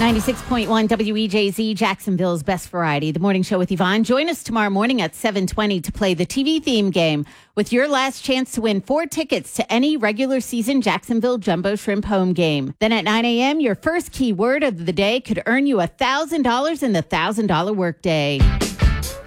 96.1 WEJZ, Jacksonville's best variety. The morning show with Yvonne. Join us tomorrow morning at 7:20 to play the TV theme game with your last chance to win 4 tickets to any regular season Jacksonville Jumbo Shrimp home game. Then at 9 a.m., your first keyword of the day could earn you $1,000 in the $1,000 workday.